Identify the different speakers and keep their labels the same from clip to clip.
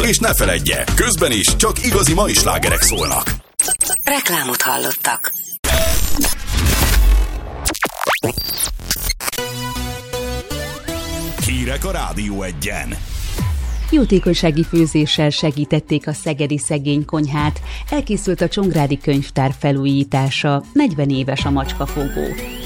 Speaker 1: És ne feledje, közben is csak igazi mai slágerek szólnak.
Speaker 2: Reklámot hallottak.
Speaker 1: Hírek a Rádió Egyen.
Speaker 3: Jótékonysági főzéssel segítették a szegedi szegény konyhát. Elkészült a Csongrádi Könyvtár felújítása. 40 éves a macskafogó.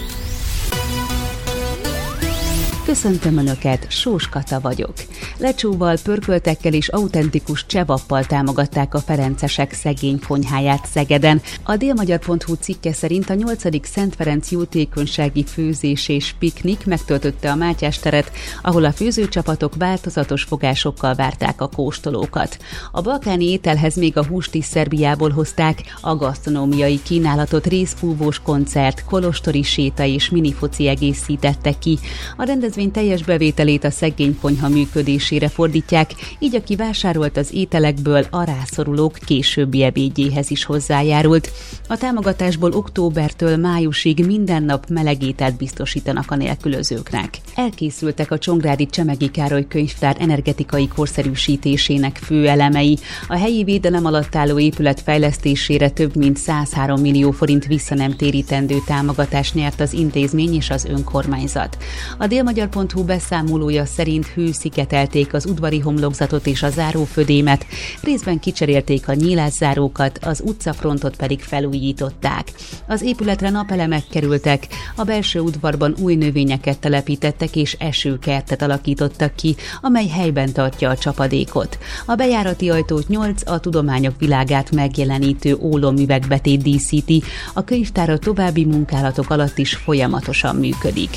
Speaker 3: Köszöntöm Önöket, Sós Kata vagyok. Lecsóval, pörköltekkel és autentikus csevappal támogatták a ferencesek szegény konyháját Szegeden. A délmagyar.hu cikke szerint a 8. Szent Ferenc jótékonysági főzés és piknik megtöltötte a Mátyás teret, ahol a főzőcsapatok változatos fogásokkal várták a kóstolókat. A balkáni ételhez még a húst is Szerbiából hozták, a gasztronómiai kínálatot részfúvós koncert, kolostori séta és minifoci egészítette ki. A rendezvény teljes bevételét a szegény konyha működésére fordítják, így aki vásárolt az ételekből, a rászorulók későbbi ebédjéhez is hozzájárult. A támogatásból októbertől májusig minden nap meleg ételt biztosítanak a nélkülözőknek. Elkészültek a Csongrádi Csemegi Károly Könyvtár energetikai korszerűsítésének fő elemei. A helyi védelem alatt álló épület fejlesztésére több mint 103 millió forint visszanemtérítendő támogatást nyert az intézmény és az önkormányzat. A délmagyar.hu beszámolója szerint hőszigetelték az udvari homlokzatot és a zárófödémet, részben kicserélték a nyílászárókat, az utcafrontot pedig felújították. Az épületre napelemek kerültek, a belső udvarban új növényeket telepítettek és esőkertet alakítottak ki, amely helyben tartja a csapadékot. A bejárati ajtót 8 a tudományok világát megjelenítő ólomüvegbetét díszíti, a könyvtár a további munkálatok alatt is folyamatosan működik.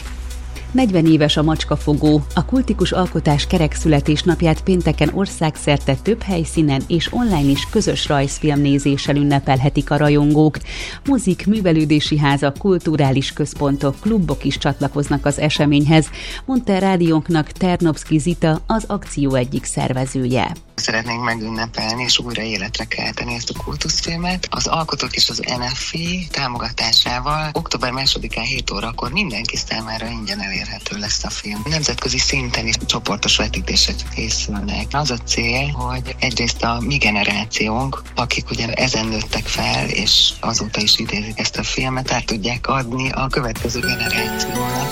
Speaker 3: 40 éves a macskafogó. A kultikus alkotás kerek születésnapját pénteken országszerte több helyszínen és online is közös rajzfilmnézéssel ünnepelhetik a rajongók. Mozik, művelődési házak, kulturális központok, klubok is csatlakoznak az eseményhez, mondta a rádiónknak Ternovszky Zita, az akció egyik szervezője.
Speaker 4: Szeretnénk megünnepelni és újra életre kelteni ezt a kultuszfilmet. Az alkotók és az NFI támogatásával október 2-án 7 órakor mindenki számára ingyen elérhető lesz a film. Nemzetközi szinten is csoportos vetítések készülnek. Az a cél, hogy egyrészt a mi generációnk, akik ugye ezen nőttek fel, és azóta is idézik ezt a filmet, át tudják adni a következő generációnak.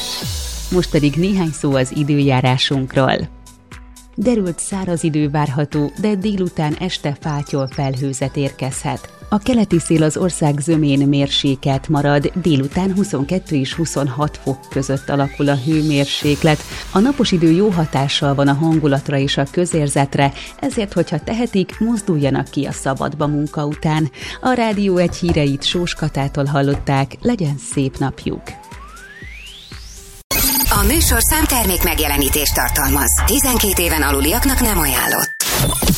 Speaker 3: Most pedig néhány szó az időjárásunkról. Derült száraz idő várható, de délután este fátyol felhőzet érkezhet. A keleti szél az ország zömén mérsékelt marad, délután 22 és 26 fok között alakul a hőmérséklet. A napos idő jó hatással van a hangulatra és a közérzetre, ezért, hogyha tehetik, mozduljanak ki a szabadba munka után. A Rádió Egy híreit Sós Katától hallották, legyen szép napjuk!
Speaker 2: A műsorszám termék megjelenítést tartalmaz. 12 éven aluliaknak nem ajánlott.